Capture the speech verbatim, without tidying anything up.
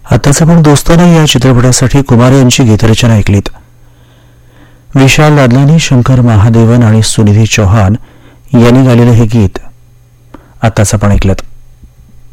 आताच आपण दोस्ताना या चित्रपटासाठी कुमार यांची गीतरचना ऐकलीत. विशाल लादलानी, शंकर महादेवन आणि सुनिधी चौहान यांनी गायलेलं हे गीत आताच आपण ऐकलं.